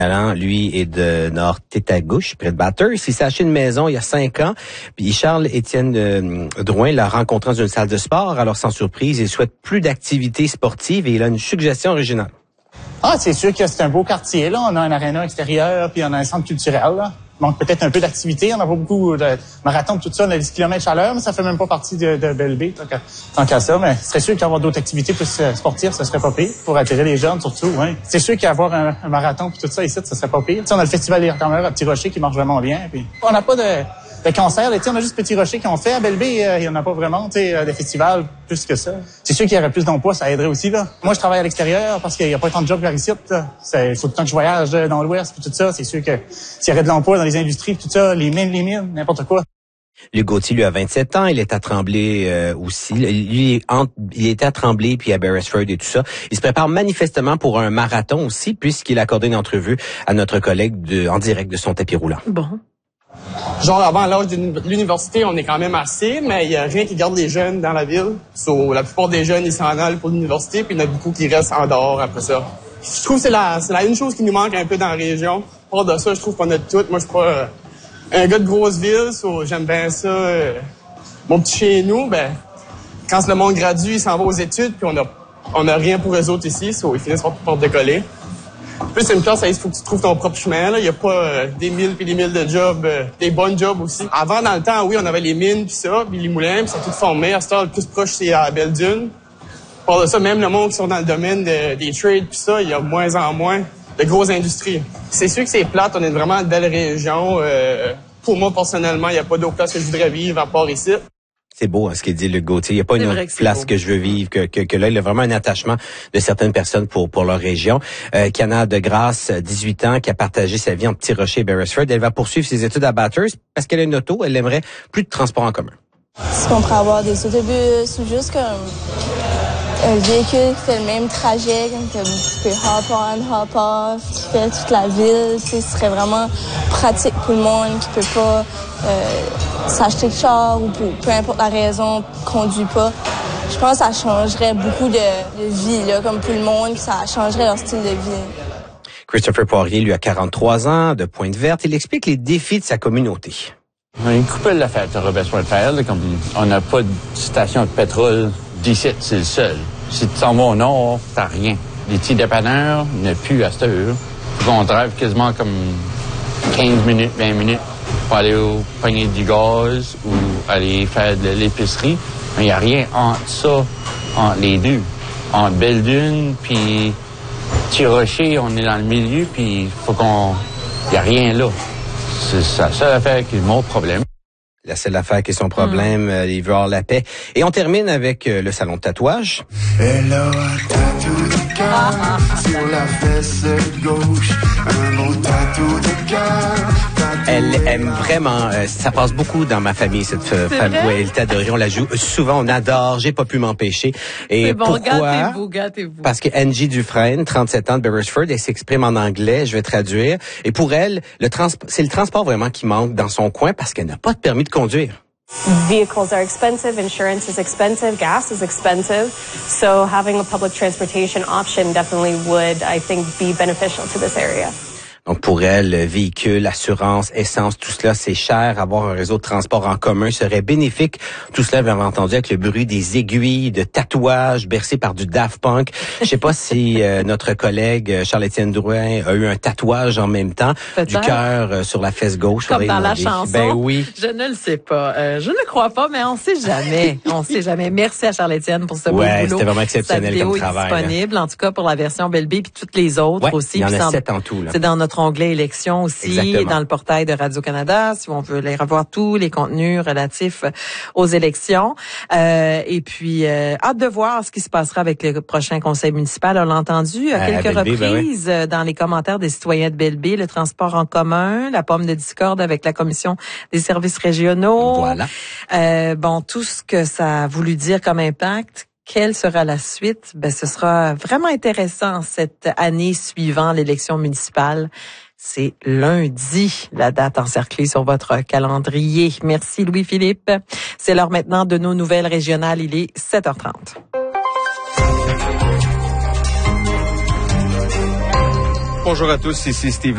Lui est de Nord-Tétagouche, près de Bathurst. Il s'est acheté une maison il y a 5 ans. Puis Charles-Étienne Drouin l'a rencontré dans une salle de sport. Alors, sans surprise, il souhaite plus d'activités sportives et il a une suggestion originale. Ah, c'est sûr que c'est un beau quartier, là. On a un aréna extérieur, puis on a un centre culturel, là. Il manque peut-être un peu d'activité. On n'a pas beaucoup de marathon, tout ça. On a 10 km chaleur, mais ça fait même pas partie de Belle-Baie, tant qu'à ça. Mais c'est sûr qu'avoir d'autres activités plus sportives, ça serait pas pire. Pour attirer les jeunes, surtout, ouais. C'est sûr qu'avoir un marathon puis tout ça ici, ça serait pas pire. T'sais, on a le festival des rameurs à Petit Rocher qui marche vraiment bien. Puis on n'a pas de concert. On a juste Petit Rocher qu'on fait. À Belle-Baie, il n'y en a pas vraiment, des festivals plus que ça. C'est sûr qu'il y aurait plus d'emplois, ça aiderait aussi, là. Moi, je travaille à l'extérieur parce qu'il n'y a pas tant de jobs vers ici, là. Il faut tout le temps que je voyage dans l'Ouest puis tout ça. C'est sûr que s'il y aurait de l'emploi dans les industries tout ça, les mines, n'importe quoi. Luc Gauthier, lui, a 27 ans. Il est à Tremblay aussi. Lui, il était à Tremblay puis à Beresford et tout ça. Il se prépare manifestement pour un marathon aussi, puisqu'il a accordé une entrevue à notre collègue en direct de son tapis roulant. Bon. Genre, avant l'âge de l'université, on est quand même assez, mais il n'y a rien qui garde les jeunes dans la ville. La plupart des jeunes, ils s'en allent pour l'université, puis il y en a beaucoup qui restent en dehors après ça. Je trouve que c'est la une chose qui nous manque un peu dans la région. Hors de ça, je trouve qu'on a tout. Moi, je suis pas un gars de grosse ville, j'aime bien ça. Mon petit chez nous, quand le monde gradue, il s'en va aux études, puis on a rien pour eux autres ici, ils finissent par décoller. Plus c'est une place, il faut que tu trouves ton propre chemin. Il n'y a pas des milles puis des milles de jobs, des bons jobs aussi. Avant, dans le temps, oui, on avait les mines puis ça, puis les moulins, puis c'est tout formé. À ce temps, le plus proche, c'est à Belle-Dune. Par de ça, même le monde qui sont dans le domaine des trades puis ça, il y a moins en moins de grosses industries. C'est sûr que c'est plate, on est vraiment une belle région. Pour moi, personnellement, il n'y a pas d'autre place que je voudrais vivre à part ici. C'est beau, ce qu'il dit, Luc Gauthier. Il n'y a pas une autre place que je veux vivre que là. Il y a vraiment un attachement de certaines personnes pour leur région. Kiana de Grasse, 18 ans, qui a partagé sa vie en Petit Rocher et Beresford. Elle va poursuivre ses études à Bathurst parce qu'elle a une auto. Elle aimerait plus de transport en commun. Est-ce qu'on pourrait avoir des autobus ou juste comme un véhicule qui fait le même trajet, comme tu peux hop on, hop off, qui fait toute la ville. Ce serait vraiment pratique pour le monde qui peut pas s'acheter de char ou peu importe la raison, conduit pas. Je pense que ça changerait beaucoup de vie, là, comme pour le monde, puis ça changerait leur style de vie. Christopher Poirier, lui, a 43 ans, de Pointe-Verte. Il explique les défis de sa communauté. On a une couple d'affaires qu'on aurait besoin de faire. Là, comme on n'a pas de station de pétrole d'ici, c'est le seul. Si tu t'en vas au nord, t'as rien. Les petits dépanneurs n'ont plus à cette heure. On drive quasiment comme 15 minutes, 20 minutes pour aller au panier du gaz ou aller faire de l'épicerie. Mais il n'y a rien entre ça, entre les deux. Entre Belle-Dune puis Petit Rocher, on est dans le milieu, puis faut qu'on... Il n'y a rien là. C'est la seule affaire qui est mon problème. La seule affaire qui est son problème, il veut avoir la paix. Et on termine avec le salon de tatouage. Elle a un tatou de cœur sur la fesse gauche, un beau tatou de cœur. Elle aime vraiment, ça passe beaucoup dans ma famille, cette femme. Oui, elle t'adore, on la joue souvent, on adore, j'ai pas pu m'empêcher. Et bon, pourquoi? Gâtez-vous. Parce que Angie Dufresne, 37 ans de Beresford, elle s'exprime en anglais, je vais traduire. Et pour elle, c'est le transport vraiment qui manque dans son coin parce qu'elle n'a pas de permis de conduire. Vehicles are expensive, insurance is expensive, gas is expensive. So having a public transportation option definitely would, I think, be beneficial to this area. Donc pour elle, véhicule, assurance, essence, tout cela, c'est cher. Avoir un réseau de transport en commun serait bénéfique. Tout cela, bien entendu, avec le bruit des aiguilles, de tatouages, bercé par du Daft Punk. Je sais pas si notre collègue Charles-Étienne Drouin a eu un tatouage en même temps, du cœur sur la fesse gauche. Comme dans la chanson. Ben oui. Je ne le sais pas. Je ne le crois pas, mais on sait jamais. On sait jamais. Merci à Charles-Étienne pour ce beau boulot. C'était vraiment exceptionnel comme travail. Est disponible, en tout cas pour la version Belle-Baie puis toutes les autres aussi. Il y en a 7 en tout. Là. C'est dans notre onglet élections aussi, exactement, dans le portail de Radio-Canada, si on veut les revoir tous les contenus relatifs aux élections. Et puis, hâte de voir ce qui se passera avec le prochain conseil municipal. On l'a entendu à quelques reprises dans les commentaires des citoyens de Belle-Baie, le transport en commun, la pomme de discorde avec la commission des services régionaux. Voilà. Tout ce que ça a voulu dire comme impact. Quelle sera la suite? Ce sera vraiment intéressant cette année suivant l'élection municipale. C'est lundi, la date encerclée sur votre calendrier. Merci Louis-Philippe. C'est l'heure maintenant de nos nouvelles régionales. Il est 7h30. Bonjour à tous, ici Steve.